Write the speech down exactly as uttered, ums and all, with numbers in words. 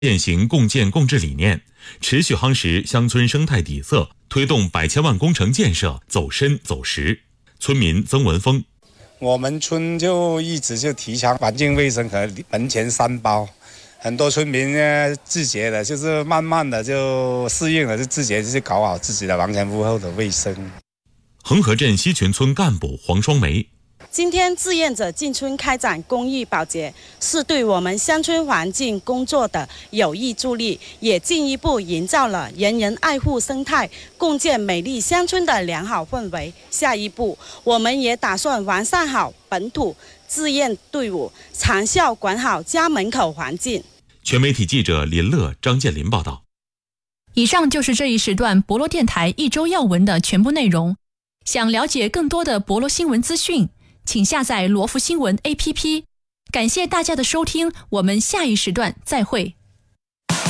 践行共建共治理念，持续夯实乡村生态底色，推动百千万工程建设走深走实。村民曾文峰， 我们村就一直就提倡环境卫生和门前三包，很多村民呢自觉的，就是慢慢的就适应了，就自觉就搞好自己的房前屋后的卫生。 恒河镇西群村干部黄双梅， 今天志愿者进村开展公益保洁，是对我们乡村环境工作的有益助力，也进一步营造了人人爱护生态、共建美丽乡村的良好氛围。下一步，我们也打算完善好本土志愿队伍，长效管好家门口环境。 全媒体记者林乐、张建林报道。 以上就是这一时段博罗电台一周要闻的全部内容。想了解更多的博罗新闻资讯，请下载罗福新闻 A P P。感谢大家的收听，我们下一时段再会。